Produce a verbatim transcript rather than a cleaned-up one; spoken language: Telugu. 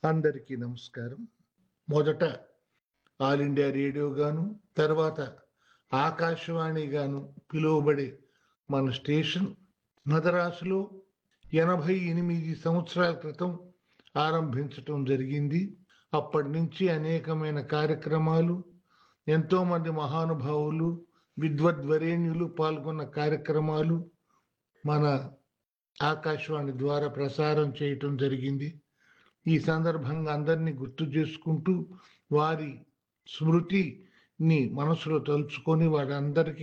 అందరికీ నమస్కారం. మొదట ఆల్ ఇండియా రేడియో గాను, తర్వాత ఆకాశవాణి గాను పిలువబడే మన స్టేషన్ మదరాసులో ఎనభై ఎనిమిది సంవత్సరాల క్రితం ఆరంభించటం జరిగింది. అప్పటి నుంచి అనేకమైన కార్యక్రమాలు, ఎంతోమంది మహానుభావులు, విద్వద్వరేణ్యులు పాల్గొన్న కార్యక్రమాలు మన ఆకాశవాణి ద్వారా ప్రసారం చేయటం జరిగింది. ఈ సందర్భంగా అందరినీ గుర్తు చేసుకుంటూ వారి స్మృతిని మనసులో తలుచుకొని వారందరికీ